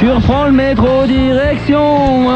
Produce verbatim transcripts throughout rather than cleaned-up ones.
Tu reprends le métro direction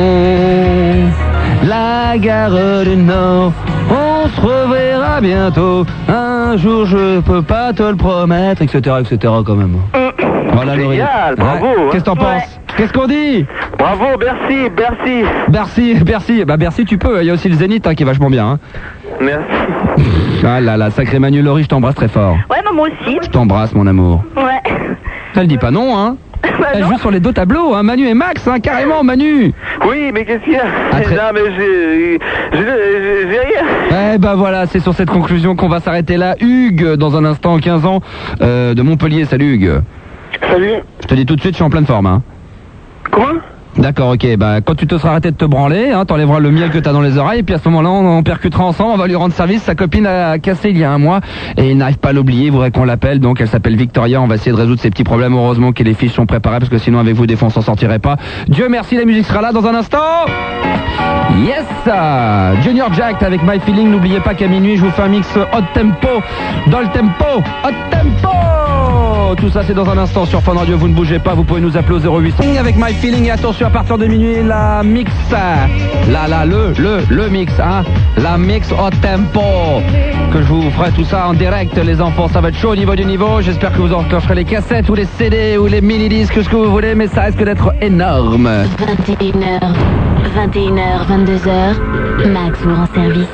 la gare du Nord. On se reverra bientôt. Un jour je peux pas te le promettre, et cetera, et cetera quand même. Voilà, Laurie. Génial, bravo. Ouais. Hein. Qu'est-ce que t'en Ouais. penses? Qu'est-ce qu'on dit? Bravo, Bercy, Bercy. Bercy, Bercy. Bah Bercy, tu peux. Il y a aussi le Zénith hein, qui est vachement bien. Hein. Merci. Ah là là, sacré Manu Laurie, je t'embrasse très fort. Ouais, bah, moi aussi. Je t'embrasse, mon amour. Ouais. Elle dit pas non, hein? Bah, Elle non. joue sur les deux tableaux, hein, Manu et Max, hein, carrément, Manu. Oui, mais qu'est-ce qu'il y a? Ah, très- Non, mais j'ai... j'ai- j'ai j'ai rien. Eh ben voilà, c'est sur cette conclusion qu'on va s'arrêter là. Hugues, dans un instant, quinze ans, euh, de Montpellier. Salut Hugues. Salut. Je te dis tout de suite, je suis en pleine forme. Hein. Quoi? D'accord, ok. Bah, quand tu te seras arrêté de te branler, hein, t'enlèveras le miel que t'as dans les oreilles, et puis à ce moment-là, on en percutera ensemble, on va lui rendre service. Sa copine a cassé il y a un mois, et il n'arrive pas à l'oublier, il voudrait qu'on l'appelle, donc elle s'appelle Victoria, on va essayer de résoudre ces petits problèmes. Heureusement que les fiches sont préparées, parce que sinon avec vous, des fois, on s'en sortirait pas. Dieu merci, la musique sera là dans un instant. Yes! Junior Jack avec My Feeling, n'oubliez pas qu'à minuit, je vous fais un mix hot tempo, dans le tempo, hot tempo! Tout ça c'est dans un instant sur Fun Radio, vous ne bougez pas, vous pouvez nous appeler au zéro huit cent avec My Feeling et attention à partir de minuit la mix, là là le le le mix hein, la mix au tempo que je vous ferai tout ça en direct les enfants, ça va être chaud au niveau du niveau, j'espère que vous enclencherez les cassettes ou les C D ou les mini-disques, ce que vous voulez, mais ça risque d'être énorme. vingt et une heures, vingt et une heures, vingt-deux heures, Max vous rend service.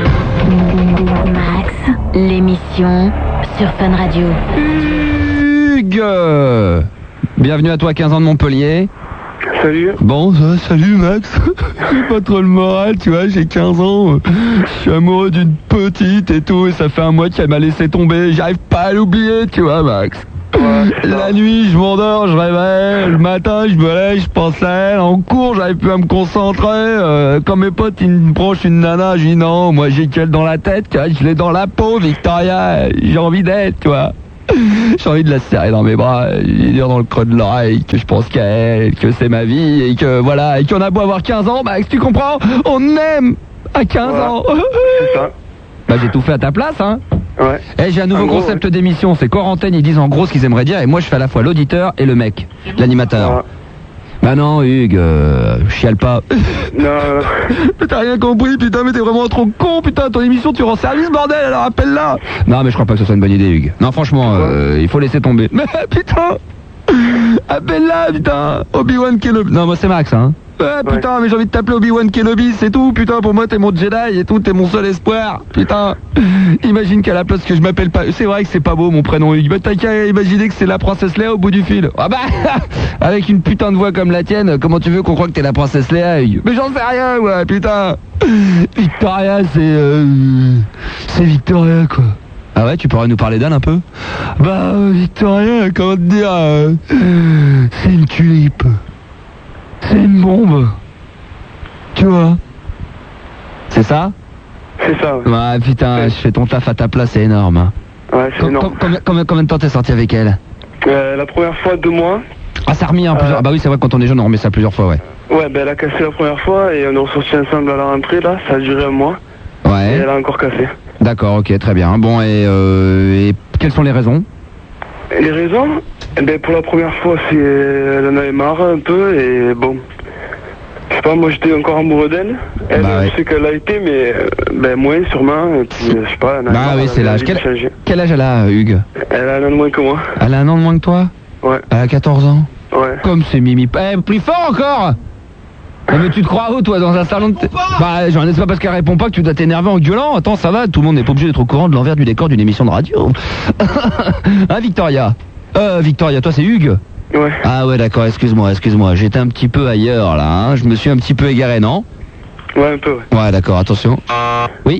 Max, l'émission sur Fun Radio. Hugues, bienvenue à toi, quinze ans de Montpellier. Salut. Bon, ça, salut Max. J'ai pas trop le moral, tu vois, j'ai quinze ans. Je suis amoureux d'une petite et tout, et ça fait un mois qu'elle m'a laissé tomber. J'arrive pas à l'oublier, tu vois, Max. La nuit, je m'endors, je réveille. Le matin, je me lève, je pense à elle. En cours, j'arrive plus à me concentrer. Euh, quand mes potes, ils me branchent une nana, je dis non, moi j'ai qu'elle dans la tête, tu vois, je l'ai dans la peau, Victoria. J'ai envie d'être, tu vois. J'ai envie de la serrer dans mes bras, lui dire dans le creux de l'oreille que je pense qu'à elle, que c'est ma vie et que voilà, et qu'on a beau avoir quinze ans, Max, tu comprends? On aime à quinze Voilà. ans. C'est ça. Bah j'ai tout fait à ta place, hein. Ouais. Eh, j'ai un nouveau En gros, concept d'émission, c'est quarantaine, ils disent en gros ce qu'ils aimeraient dire et moi je fais à la fois l'auditeur et le mec, l'animateur. Voilà. Bah non Hugues, euh, chiale pas. Non, euh, T'as rien compris, putain, mais t'es vraiment trop con, putain, ton émission tu rends service, bordel, alors appelle-la. Non mais je crois pas que ce soit une bonne idée Hugues. Non franchement, euh, il faut laisser tomber. Mais putain, appelle-la, putain, Obi-Wan Kenobi. Non moi c'est Max, hein. Ouais, putain, mais j'ai envie de t'appeler Obi-Wan Kenobi, c'est tout, putain, pour moi t'es mon Jedi et tout, t'es mon seul espoir, putain. Imagine qu'à la place que je m'appelle pas, c'est vrai que c'est pas beau mon prénom Hugues, bah t'as qu'à imaginer que c'est la princesse Léa au bout du fil. Ah bah, avec une putain de voix comme la tienne, comment tu veux qu'on croie que t'es la princesse Léa Hugues? Mais j'en sais rien, ouais, putain. Victoria, c'est... Euh, c'est Victoria, quoi. Ah ouais, tu pourrais nous parler d'elle un peu? Bah, euh, Victoria, comment te dire, euh, c'est une tulipe. C'est une bombe. Tu vois? C'est ça? c'est ça. Ouais, Ouais, putain, je fais ton taf à ta place, c'est énorme. Hein. ouais c'est Com- énorme. com- combien, combien, combien de temps t'es sorti avec elle? Euh, la première fois, deux mois. Ah, ça a remis en plusieurs... Euh. Ah bah oui, c'est vrai, quand on est jeune, on remet ça plusieurs fois, ouais. Ouais, ben elle a cassé la première fois et on est ressortis ensemble à la rentrée, là. Ça a duré un mois. Et Ouais, elle a encore cassé. d'accord, ok, très bien. Bon, et, euh, et quelles sont les raisons? Et les raisons? Eh ben, pour la première fois, c'est elle en avait marre un peu et bon. Je sais pas, moi j'étais encore amoureux d'elle. Elle, Bah ouais. je sais qu'elle a été, mais euh, ben moins sûrement. Et puis, euh, je sais pas, elle en avait Bah marre, oui, elle c'est avait l'âge. envie de Quel, changer. quel âge elle a, Hugues? Elle a un an de moins que moi. Elle a un an de moins que toi? Ouais, Elle a quatorze ans. ouais. Comme c'est Mimi. Eh, plus fort encore! Eh, mais tu te crois où, toi, dans un salon de... thé- Bah, j'en ai pas parce qu'elle répond pas que tu dois t'énerver en gueulant. Attends, ça va, tout le monde n'est pas obligé d'être au courant de l'envers du décor d'une émission de radio. Hein, Victoria? Euh, Victoria, toi, c'est Hugues? Ouais. Ah ouais, d'accord, excuse-moi, excuse-moi. J'étais un petit peu ailleurs, là, hein. Je me suis un petit peu égaré, non? Ouais, un peu, ouais. Ouais, d'accord, attention. Oui.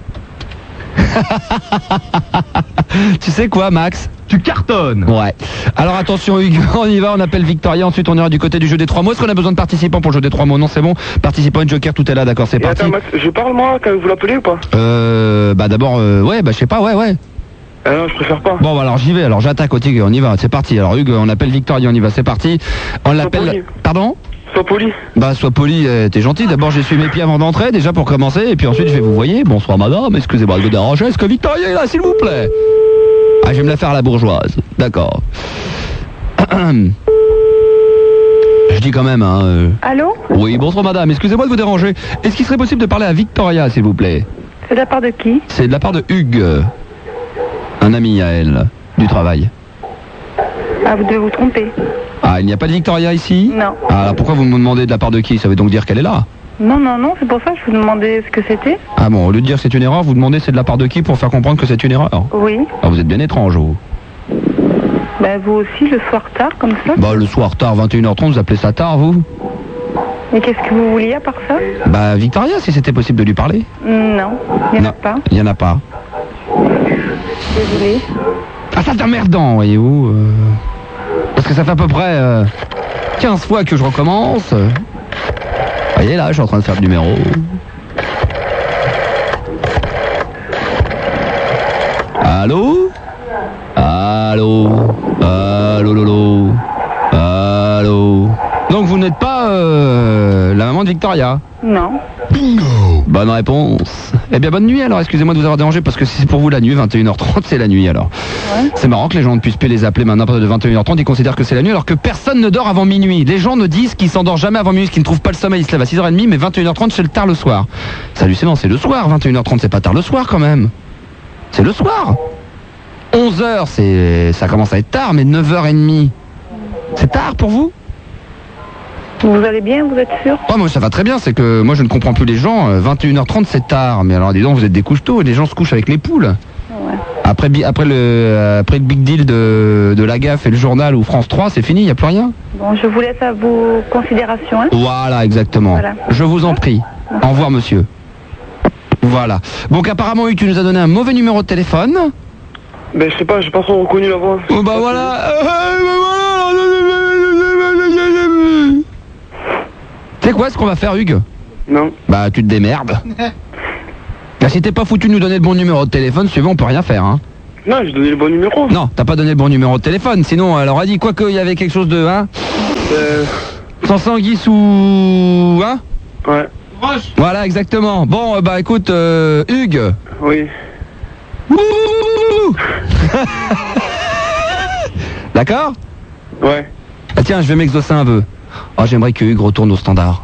Tu sais quoi, Max? Tu cartonnes. Ouais. Alors attention Hugues, on y va, on appelle Victoria, ensuite on ira du côté du jeu des trois mots. Est-ce qu'on a besoin de participants pour le jeu des trois mots? Non, c'est bon. Participants et Joker, tout est là, d'accord, c'est Et parti. attends, Max, je parle moi quand vous l'appelez ou pas? Euh, bah d'abord, euh, ouais, bah je sais pas, ouais, ouais. Ah non, je préfère pas. Bon, bah, alors j'y vais, alors j'attaque au tigre, on y va, c'est parti. Alors Hugues, on appelle Victoria, on y va, c'est parti. On poli. l'appelle... Pardon? Sois poli. Bah sois poli, euh, t'es gentil. D'abord j'essuie mes pieds avant d'entrer, déjà pour commencer, et puis ensuite je vais vous voyer. Bonsoir madame, excusez-moi de vous déranger, est-ce que Victoria est là s'il vous plaît? Ah, je vais me la faire à la bourgeoise, d'accord. dis quand même, hein. euh. Allô? Oui, bonsoir madame, excusez-moi de vous déranger. Est-ce qu'il serait possible de parler à Victoria, s'il vous plaît? C'est de la part de qui? C'est de la part de Hugues, un ami à elle, du travail. Ah, vous devez vous tromper. Ah, il n'y a pas de Victoria ici? Non. Ah, alors pourquoi vous me demandez de la part de qui? Ça veut donc dire qu'elle est là? Non, non, non, c'est pour ça que je vous demandais ce que c'était. Ah bon, au lieu de dire que c'est une erreur, vous demandez c'est de la part de qui pour faire comprendre que c'est une erreur? Oui. Ah, vous êtes bien étrange, vous. Bah, vous aussi, le soir tard, comme ça. Bah, le soir tard, vingt et une heures trente, vous appelez ça tard, vous? Et qu'est-ce que vous vouliez à part ça? Bah, Victoria, si c'était possible de lui parler. Non, il n'y en a Non, pas. il n'y en a pas. Désolée. Ah, ça t'emmerdant, voyez-vous. euh, Parce que ça fait à peu près euh, quinze fois que je recommence. Vous voyez, là, je suis en train de faire le numéro. Allô? Allô? Allô, lolo? Allô? Donc vous n'êtes pas euh, la maman de Victoria? Non. Bonne réponse. Eh bien, bonne nuit alors, excusez-moi de vous avoir dérangé parce que si c'est pour vous la nuit, vingt et une heures trente, c'est la nuit alors. Ouais. C'est marrant que les gens ne puissent plus les appeler maintenant à partir de vingt et une heures trente, ils considèrent que c'est la nuit alors que personne ne dort avant minuit. Les gens ne disent qu'ils s'endorment jamais avant minuit, qu'ils ne trouvent pas le sommeil, ils se lèvent à six heures trente, mais vingt et une heures trente c'est le tard le soir. C'est hallucinant, c'est le soir, vingt et une heures trente c'est pas tard le soir quand même. C'est le soir. onze heures, c'est ça commence à être tard, mais neuf heures trente, c'est tard pour vous? Vous allez bien, vous êtes sûr? Oh, moi ça va très bien, c'est que moi je ne comprends plus les gens, euh, vingt et une heures trente c'est tard, mais alors dis donc vous êtes des couches-tôt, les gens se couchent avec les poules. Ouais. Après, bi- après, le, euh, après le big deal de, de la gaffe et le journal ou France trois, c'est fini, il n'y a plus rien. Bon, je vous laisse à vos considérations, hein? Voilà, exactement. Voilà. Je vous en prie. Au revoir monsieur. Voilà. Donc apparemment, Hugues, tu nous as donné un mauvais numéro de téléphone. Ben je sais pas, j'ai pas trop reconnu la voix. Oh, bah voilà. Tu sais quoi, ce qu'on va faire, Hugues? Non. Bah, tu te démerdes. Bah, si t'es pas foutu de nous donner le bon numéro de téléphone, suivant, on peut rien faire, hein. Non, j'ai donné le bon numéro. Non, t'as pas donné le bon numéro de téléphone, sinon elle aurait dit quoi qu'il y avait quelque chose de, hein, Euh... sans sanguis ou, hein. Ouais. Voilà, exactement. Bon, euh, bah écoute, euh, Hugues. Oui. D'accord? Ouais. Ah tiens, je vais m'exaucer un peu. Oh, j'aimerais que Hugues retourne au standard.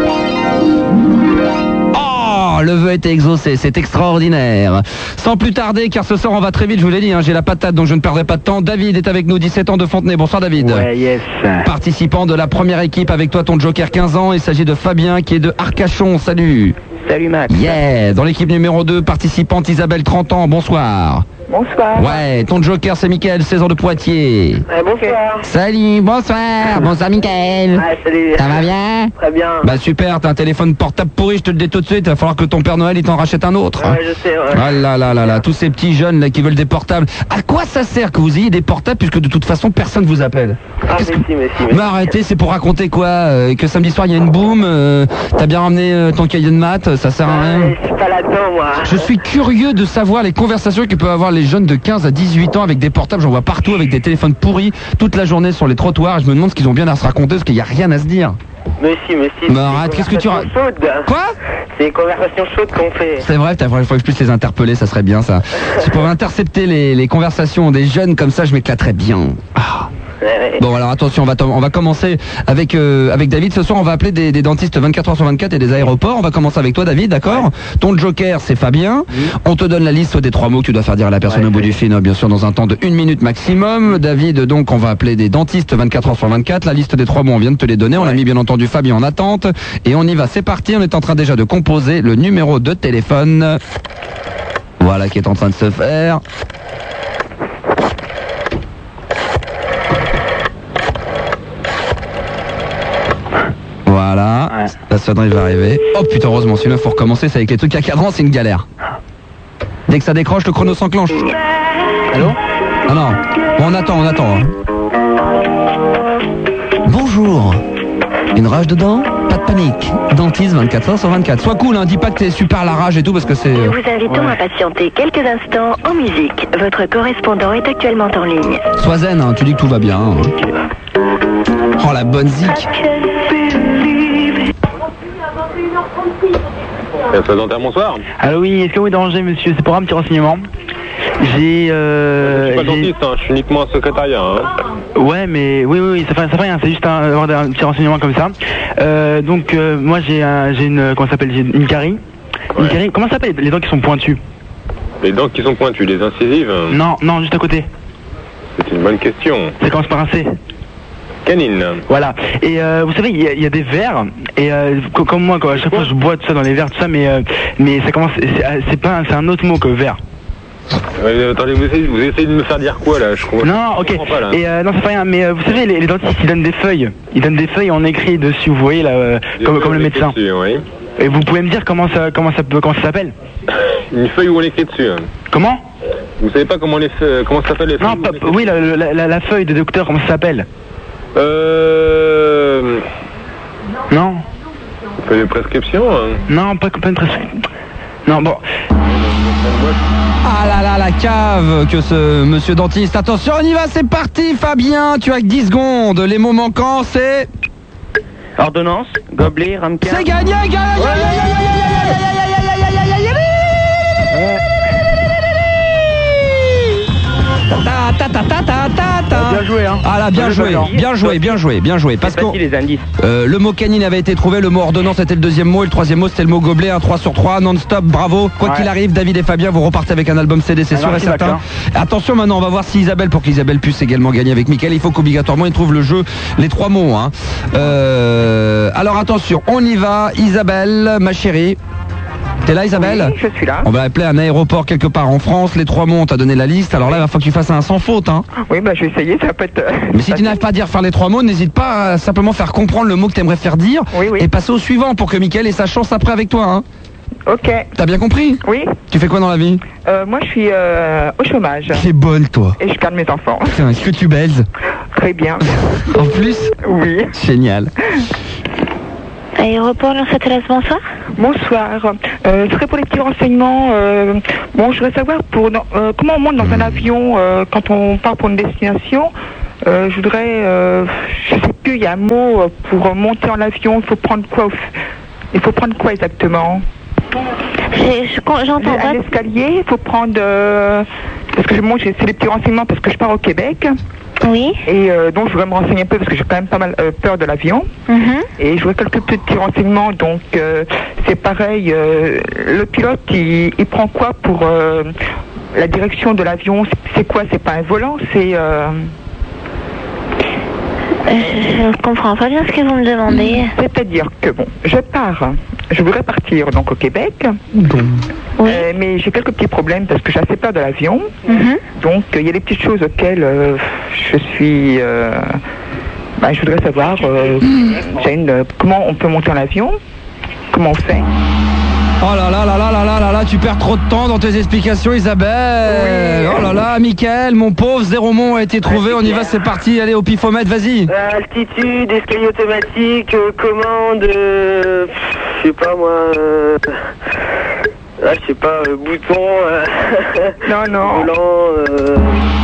Oh, le vœu a été exaucé, c'est extraordinaire. Sans plus tarder, car ce soir on va très vite, je vous l'ai dit, hein, j'ai la patate donc je ne perdrai pas de temps. David est avec nous, dix-sept ans de Fontenay. Bonsoir David. Ouais, yes. Participant de la première équipe avec toi, ton joker quinze ans, il s'agit de Fabien qui est de Arcachon, salut. Salut Max. Yeah. Dans l'équipe numéro deux, participante Isabelle, trente ans, bonsoir. Bonsoir. Ouais, ton joker c'est Mickaël, seize ans de Poitiers. Ouais, bonsoir. Salut, bonsoir, bonsoir Mickaël. Ah, salut. Ça va bien? Très bien. Bah super, t'as un téléphone portable pourri, je te le dis tout de suite, il va falloir que ton Père Noël il t'en rachète un autre. Ouais, je sais, ouais. Ah là là là là, tous ces petits jeunes là qui veulent des portables. À quoi ça sert que vous ayez des portables puisque de toute façon personne vous appelle? Ah, Qu'est-ce mais que- si, mais si, mais Mais arrêtez, c'est pour raconter quoi euh, que samedi soir il y a une boum, euh, t'as bien ramené euh, ton cahier de maths, ça sert à rien. Ouais, je suis pas là-dedans, moi. Je suis curieux de savoir les conversations que peuvent avoir les jeunes de quinze à dix-huit ans avec des portables. J'en vois partout avec des téléphones pourris toute la journée sur les trottoirs. Je me demande ce qu'ils ont bien à se raconter parce qu'il n'y a rien à se dire. Mais si, mais si. Mais c'est arrête, des qu'est-ce que tu ra- conversations chaudes. Quoi? C'est des conversations chaudes qu'on fait. C'est vrai, il faudrait que je puisse les interpeller, ça serait bien ça. Si je pouvais intercepter les, les conversations des jeunes comme ça, je m'éclaterais bien. Ah. Ouais, ouais. Bon alors attention, on va, on va commencer avec, euh, avec David. Ce soir on va appeler des, des dentistes vingt-quatre heures sur vingt-quatre et des aéroports. On va commencer avec toi David, d'accord? Ton joker c'est Fabien. On te donne la liste des trois mots que tu dois faire dire à la personne Ouais, au bout ouais. du film, bien sûr dans un temps de une minute maximum. David, donc on va appeler des dentistes vingt-quatre heures sur vingt-quatre. La liste des trois mots on vient de te les donner. On a mis bien entendu Fabien en attente. Et on y va, c'est parti. On est en train déjà de composer le numéro de téléphone. Voilà qui est en train de se faire. Voilà, Ouais. la sonnerie va arriver. Oh putain, heureusement, sinon il faut recommencer, c'est avec les trucs à cadran, c'est une galère. Dès que ça décroche, le chrono s'enclenche. Allô? Ah non, bon, on attend, on attend. hein. Bonjour. Une rage dedans? Pas de panique. Dentiste vingt-quatre heures sur vingt-quatre. Sois cool, hein, dis pas que t'es super à la rage et tout parce que c'est... Nous vous invitons à patienter quelques instants en musique. Votre correspondant est actuellement en ligne. Sois zen, hein, tu dis que tout va bien. hein. Oh la bonne zik. Dentaire, bonsoir. Allô, oui, est-ce que vous dérangez, monsieur? C'est pour un petit renseignement. J'ai... Je Euh, suis pas j'ai- dentiste, hein, je suis uniquement un secrétariat. Hein. Ouais, mais oui, oui, oui, ça fait, ça fait rien, c'est juste un, avoir un petit renseignement comme ça. Euh, donc, euh, moi, j'ai un, j'ai une, comment ça s'appelle, j'ai une carie. Une Ouais. carie, comment ça s'appelle les dents qui sont pointues? Les dents qui sont pointues, les incisives? Non, non, juste à côté. C'est une bonne question. Ça commence par un C. Canine. Voilà. Et euh, vous savez, il y, a- il y a des verres, et euh, co- comme moi, quoi, à chaque fois je bois tout ça dans les verres, tout ça, mais, euh, mais ça commence, c'est c'est pas, un- c'est un autre mot que verre. Ouais, attendez, vous essayez, vous essayez de me faire dire quoi là? Je comprends. Non, ok. Je comprends pas, là. Et euh, non, c'est pas rien. Mais euh, vous savez, les, les dentistes, ils donnent des feuilles. Ils donnent des feuilles en écrit dessus. Vous voyez là, euh, Des comme, feuilles comme le où on écrit médecin. dessus, oui. Et vous pouvez me dire comment ça, comment ça peut, comment ça s'appelle? Une feuille où on écrit dessus. Comment? Vous savez pas comment les feuilles, comment ça s'appelle les feuilles? Non, où on pas- écrit oui, la, la, la, la feuille de docteur, comment ça s'appelle? Euh. Non, Feuille de prescription. Hein. non, pas, pas une prescription. Non, bon. Ah là là, la cave que ce monsieur dentiste. Attention, on y va, c'est parti, Fabien. Tu as que dix secondes. Les mots manquants, c'est. Ordonnance, gobelet, ramequin. C'est gagné, gagné, gagné, gagné, Ta ta ta ta ta ta ta. Bien joué, hein. Ah là, bien Bien joué, joué, bien joué, bien joué, bien joué. Parce que les indices. euh, le mot canine avait été trouvé, le mot ordonnance était le deuxième mot, et le troisième mot c'était le mot gobelet, un trois sur trois, non-stop, bravo. Quoi Ouais. qu'il arrive, David et Fabien, vous repartez avec un album C D, c'est Ah, sûr et merci, certain. d'accord. Attention maintenant, on va voir si Isabelle, pour qu'Isabelle puisse également gagner avec Mickaël, il faut qu'obligatoirement il trouve le jeu, les trois mots. Hein. Euh, alors attention, on y va, Isabelle, ma chérie. T'es là, Isabelle? Oui, je suis là. On va appeler un aéroport quelque part en France, les trois mots, on t'a donné la liste, alors là il va falloir que tu fasses un sans faute. Hein. Oui, bah je vais essayer, ça peut être... Mais si tu n'arrives pas à dire faire les trois mots, n'hésite pas à simplement faire comprendre le mot que tu aimerais faire dire Oui, oui. et passer au suivant pour que Mickaël ait sa chance après avec toi. Hein. Ok, T'as bien compris? oui. Tu fais quoi dans la vie? Euh, moi, je suis euh, au chômage T'es bonne toi. et je garde mes enfants. Putain, est-ce que tu baises? Très bien. En plus? Oui. Génial. Aéroport Lens-Atlas, bonsoir. Bonsoir. Euh, ce serait pour les petits renseignements. Euh, bon, je voudrais savoir pour, euh, comment on monte dans un avion euh, quand on part pour une destination. Euh, je voudrais, euh, je sais plus, il y a un mot euh, pour monter en avion. Il faut prendre quoi au f- Il faut prendre quoi exactement? J'ai- je- J'entends pas. Un escalier. Il faut prendre euh, parce que moi, j'ai- c'est les petits renseignements parce que je pars au Québec Oui. et euh, donc je voudrais me renseigner un peu parce que j'ai quand même pas mal euh, peur de l'avion. Mhm. Et je vois quelques petits renseignements, donc euh, c'est pareil, euh, le pilote il, il prend quoi pour euh, la direction de l'avion? C'est- C'est quoi? C'est pas un volant, c'est... Euh, Euh, Je ne comprends pas bien ce que vous me demandez. C'est-à-dire que bon, je pars, je voudrais partir donc au Québec, Oui. euh, mais j'ai quelques petits problèmes parce que j'ai assez peur de l'avion, Mhm. donc il y a des petites choses auxquelles euh, je suis... Euh, ben, je voudrais savoir euh, j'ai une- comment on peut monter en avion, comment on fait. Oh là là là là là là là là, tu perds trop de temps dans tes explications, Isabelle. Oui. Oh là là, Mickaël, mon pauvre, zéro mot a été trouvé, on y va, c'est parti, allez au pifomètre, vas-y. Euh, altitude, escalier automatique, euh, commande, euh, pff, je sais pas moi, euh, là je sais pas, euh, bouton, euh, Non, non. volant, euh,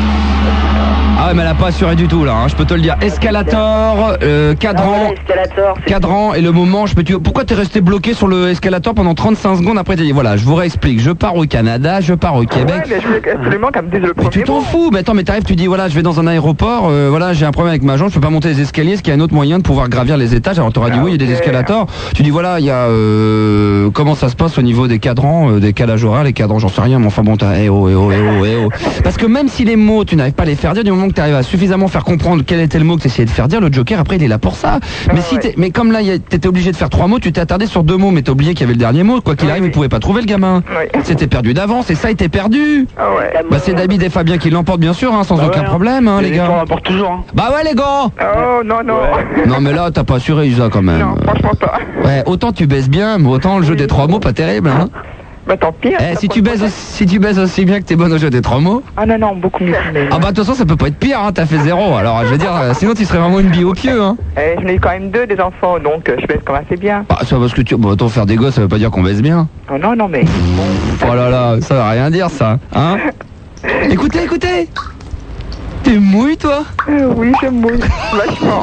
Ah ouais, mais elle a pas assuré du tout là, hein, je peux te le dire. Escalator, euh, cadran, escalator, c'est cadran et le moment, je peux te... Pourquoi t'es resté bloqué sur le escalator pendant trente-cinq secondes après t'as dit voilà, je vous réexplique, je pars au Canada, je pars au Québec. Ouais, mais je voulais absolument qu'elle me dise le Mais tu premier t'en mot. fous, mais attends, mais t'arrives, tu dis voilà, je vais dans un aéroport, euh, voilà, j'ai un problème avec ma jambe, je peux pas monter les escaliers, est-ce qu'il y a un autre moyen de pouvoir gravir les étages? Alors t'auras dit oui, il y a des ok. escalators. Tu dis voilà, il y a euh, comment ça se passe au niveau des cadrans, euh, des calages horaires, les cadrans, j'en sais rien, mais enfin bon, t'as eh oh, eh oh, eh oh, eh oh. Parce que même si les mots, tu n'arrives pas à les faire dire, du moment que tu arrives à suffisamment faire comprendre quel était le mot que tu essayais de faire dire, le Joker après il est là pour ça. Mais Ah, si ouais. t'es- mais comme là, y a- t'étais obligé de faire trois mots, tu t'es attardé sur deux mots, mais t'as oublié qu'il y avait le dernier mot. Quoi qu'il Oui, arrive, oui. il pouvait pas trouver le gamin. Oui. C'était perdu d'avance et ça était perdu. Ah ouais. Bah c'est David et Fabien qui l'emportent bien sûr, hein, sans Bah aucun ouais, hein. problème, hein, les on gars. rapporte toujours, hein. Bah ouais les gars. Oh non, non. Non mais là t'as pas assuré Isa quand même. Non, franchement pas. Ouais, autant tu baises bien, mais autant le jeu des trois mots pas terrible. Hein. Bah tant pis. Eh, si tu baises aussi, si tu baises aussi bien que t'es bonne au jeu des trois mots. Ah non, non, beaucoup mieux. Mais... Ah bah de toute façon ça peut pas être pire, hein, t'as fait zéro. Alors je veux dire, euh, sinon tu serais vraiment une bille au pieu. Hein. Eh, j'en ai eu quand même deux des enfants, donc euh, je baisse quand même assez bien. Bah ça parce que tu, bah, autant faire des gosses, ça veut pas dire qu'on baisse bien. Oh non, non, mais... Oh là là, ça veut rien dire ça, hein. Écoutez, écoutez. T'es mouille toi. Euh, oui, je mouille vachement.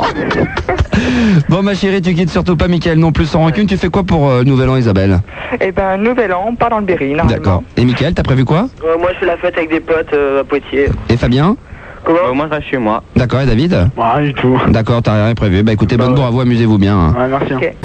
Bon ma chérie, tu quittes surtout pas Mickaël non plus sans rancune. Tu fais quoi pour euh, Nouvel An, Isabelle? Eh ben, nouvel an, on part dans le Berry, normalement. D'accord. Et Mickaël, t'as prévu quoi? Euh, moi je fais la fête avec des potes euh, à Poitiers. Et Fabien? Comment bah, moi, je reste chez moi. D'accord, et David? Rien du tout. D'accord, t'as rien prévu. Bah écoutez, bonne ouais. bourre à vous, amusez-vous bien. Hein. Ouais, merci. Ok.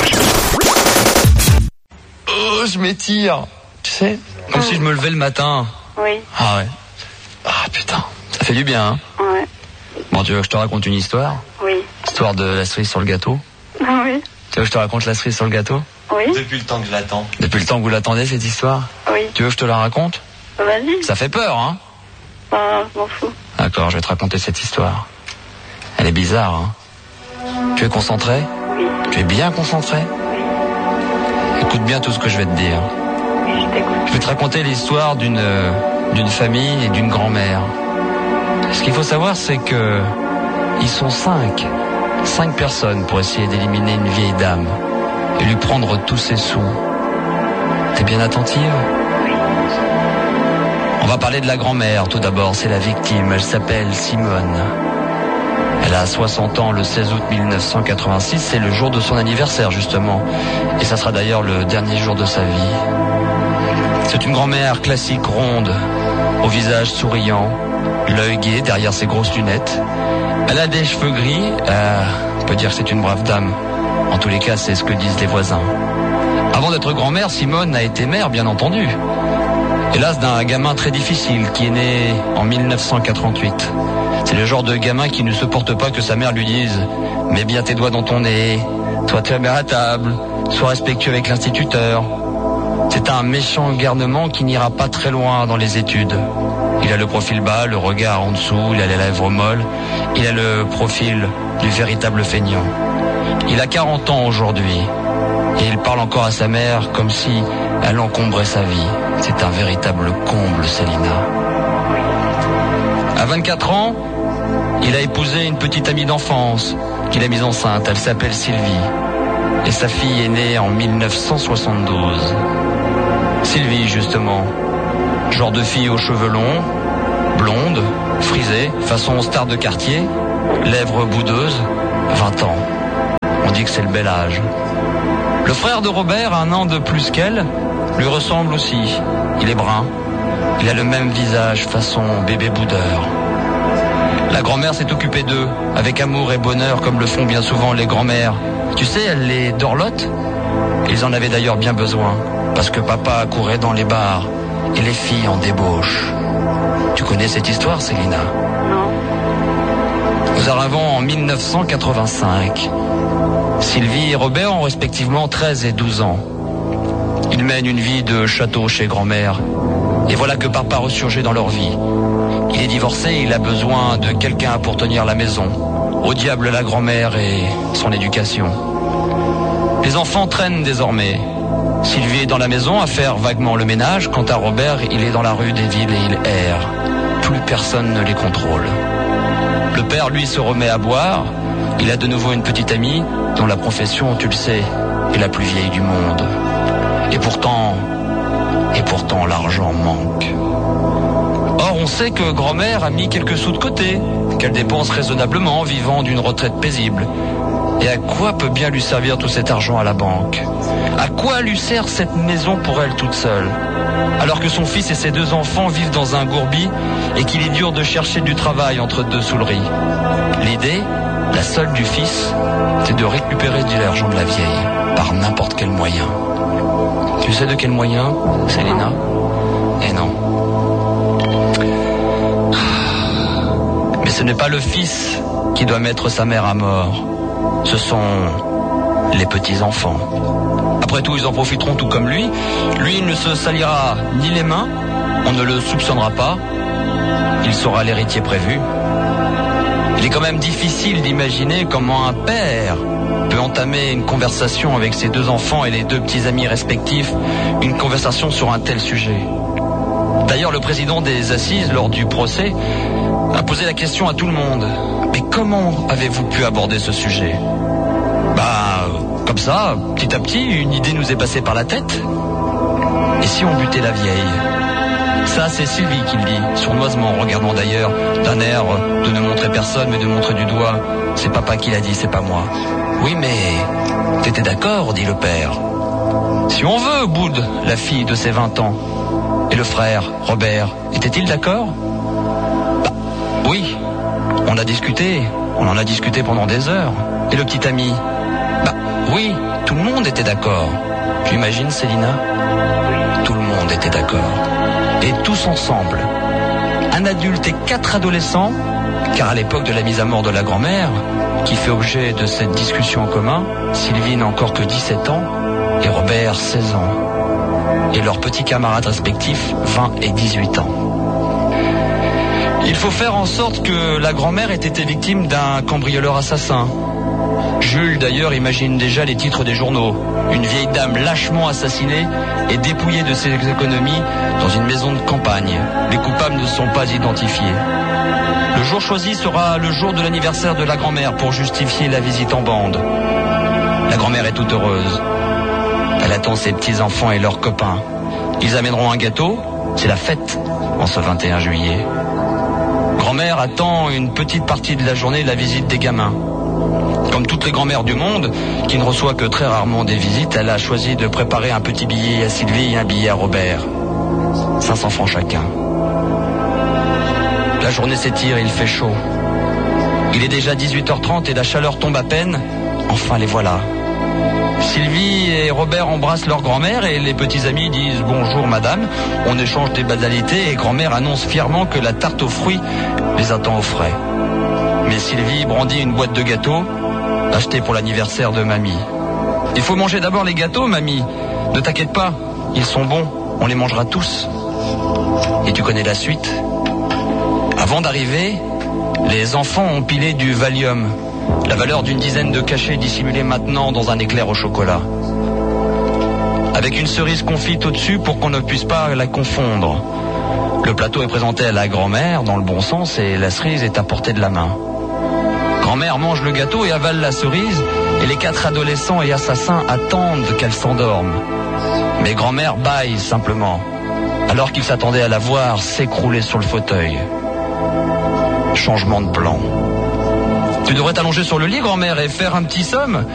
Oh, je m'étire. Tu sais, comme ah. si je me levais le matin. Oui. Ah ouais. Ah putain, ça fait du bien, hein. Ouais. Bon, tu veux que je te raconte une histoire? Oui. Histoire de la cerise sur le gâteau? Ah oui. Tu veux que je te raconte la cerise sur le gâteau? Oui. Depuis le temps que je l'attends. Depuis le temps que vous l'attendez, cette histoire? Oui. Tu veux que je te la raconte? Vas-y. Ça fait peur, hein? Ah, je m'en fous. D'accord, je vais te raconter cette histoire. Elle est bizarre, hein? Tu es concentré? Oui. Tu es bien concentré? Oui. Écoute bien tout ce que je vais te dire. Oui, je t'écoute. Je vais te raconter l'histoire d'une euh, d'une famille et d'une grand-mère. Ce qu'il faut savoir, c'est que ils sont cinq. Cinq personnes pour essayer d'éliminer une vieille dame et lui prendre tous ses sous. T'es bien attentive? Oui. On va parler de la grand-mère tout d'abord, c'est la victime. Elle s'appelle Simone. Elle a soixante ans le seize août mille neuf cent quatre-vingt-six, c'est le jour de son anniversaire justement. Et ça sera d'ailleurs le dernier jour de sa vie. C'est une grand-mère classique ronde, au visage souriant, l'œil gai derrière ses grosses lunettes. Elle a des cheveux gris, euh, on peut dire que c'est une brave dame. En tous les cas, c'est ce que disent les voisins. Avant d'être grand-mère, Simone a été mère, bien entendu. Hélas, d'un gamin très difficile qui est né en mille neuf cent quatre-vingt-huit. C'est le genre de gamin qui ne supporte pas que sa mère lui dise « Mets bien tes doigts dans ton nez, sois très bien à table, sois respectueux avec l'instituteur ». C'est un méchant garnement qui n'ira pas très loin dans les études. Il a le profil bas, le regard en dessous, il a les lèvres molles, il a le profil du véritable feignant. Il a quarante ans aujourd'hui et il parle encore à sa mère comme si elle encombrait sa vie. C'est un véritable comble, Célina. À vingt-quatre ans, il a épousé une petite amie d'enfance qu'il a mise enceinte. Elle s'appelle Sylvie et sa fille est née en mille neuf cent soixante-douze. Sylvie, justement, genre de fille aux cheveux longs, blonde, frisée, façon star de quartier, lèvres boudeuses, vingt ans. On dit que c'est le bel âge. Le frère de Robert, un an de plus qu'elle, lui ressemble aussi. Il est brun, il a le même visage, façon bébé boudeur. La grand-mère s'est occupée d'eux, avec amour et bonheur, comme le font bien souvent les grand-mères. Tu sais, elle les dorlote. Ils en avaient d'ailleurs bien besoin, parce que papa courait dans les bars, et les filles en débauchent. Tu connais cette histoire, Célina? Non. Nous arrivons en mille neuf cent quatre-vingt-cinq. Sylvie et Robert ont respectivement treize et douze ans. Ils mènent une vie de château chez grand-mère. Et voilà que papa ressurgit dans leur vie. Il est divorcé, il a besoin de quelqu'un pour tenir la maison. Au diable la grand-mère et son éducation. Les enfants traînent désormais. Sylvie est dans la maison à faire vaguement le ménage. Quant à Robert, il est dans la rue des villes et il erre. Plus personne ne les contrôle. Le père, lui, se remet à boire. Il a de nouveau une petite amie dont la profession, tu le sais, est la plus vieille du monde. Et pourtant, et pourtant l'argent manque. Or, on sait que grand-mère a mis quelques sous de côté, qu'elle dépense raisonnablement, vivant d'une retraite paisible. Et à quoi peut bien lui servir tout cet argent à la banque? À quoi lui sert cette maison pour elle toute seule? Alors que son fils et ses deux enfants vivent dans un gourbi et qu'il est dur de chercher du travail entre deux souleries. L'idée, la seule du fils, c'est de récupérer de l'argent de la vieille, par n'importe quel moyen. Tu sais de quel moyen, Célina? Eh non. Mais ce n'est pas le fils qui doit mettre sa mère à mort. Ce sont les petits-enfants. Après tout, ils en profiteront tout comme lui. Lui, il ne se salira ni les mains, on ne le soupçonnera pas. Il sera l'héritier prévu. Il est quand même difficile d'imaginer comment un père peut entamer une conversation avec ses deux enfants et les deux petits amis respectifs, une conversation sur un tel sujet. D'ailleurs, le président des assises, lors du procès, a posé la question à tout le monde. Mais comment avez-vous pu aborder ce sujet? Bah, comme ça, petit à petit, une idée nous est passée par la tête. Et si on butait la vieille? Ça, c'est Sylvie qui le dit, sournoisement, regardant d'ailleurs d'un air de ne montrer personne, mais de montrer du doigt. C'est papa qui l'a dit, c'est pas moi. Oui, mais t'étais d'accord, dit le père. Si on veut, boude la fille de ses vingt ans. Et le frère, Robert, était-il d'accord? Bah, oui, On a discuté, on en a discuté pendant des heures. Et le petit ami? Bah oui, tout le monde était d'accord. Tu imagines, Célina? Tout le monde était d'accord. Et tous ensemble. Un adulte et quatre adolescents, car à l'époque de la mise à mort de la grand-mère, qui fait objet de cette discussion en commun, Sylvie n'a encore que dix-sept ans et Robert seize ans. Et leurs petits camarades respectifs vingt et dix-huit ans. Il faut faire en sorte que la grand-mère ait été victime d'un cambrioleur assassin. Jules, d'ailleurs, imagine déjà les titres des journaux. Une vieille dame lâchement assassinée et dépouillée de ses économies dans une maison de campagne. Les coupables ne sont pas identifiés. Le jour choisi sera le jour de l'anniversaire de la grand-mère pour justifier la visite en bande. La grand-mère est toute heureuse. Elle attend ses petits-enfants et leurs copains. Ils amèneront un gâteau. C'est la fête en ce vingt et un juillet. Grand-mère attend une petite partie de la journée la visite des gamins. Comme toutes les grand-mères du monde, qui ne reçoit que très rarement des visites, elle a choisi de préparer un petit billet à Sylvie et un billet à Robert. cinq cents francs chacun. La journée s'étire et il fait chaud. Il est déjà dix-huit heures trente et la chaleur tombe à peine. Enfin les voilà. Sylvie et Robert embrassent leur grand-mère et les petits amis disent « Bonjour madame ». On échange des banalités et grand-mère annonce fièrement que la tarte aux fruits les attend au frais. Mais Sylvie brandit une boîte de gâteaux achetée pour l'anniversaire de mamie. « Il faut manger d'abord les gâteaux, mamie. Ne t'inquiète pas, ils sont bons, on les mangera tous. » Et tu connais la suite. Avant d'arriver, les enfants ont pilé du Valium. La valeur d'une dizaine de cachets dissimulés maintenant dans un éclair au chocolat. Avec une cerise confite au-dessus pour qu'on ne puisse pas la confondre. Le plateau est présenté à la grand-mère dans le bon sens et la cerise est à portée de la main. Grand-mère mange le gâteau et avale la cerise et les quatre adolescents et assassins attendent qu'elle s'endorme. Mais grand-mère bâille simplement, alors qu'ils s'attendaient à la voir s'écrouler sur le fauteuil. Changement de plan. Tu devrais t'allonger sur le lit, grand-mère, et faire un petit somme.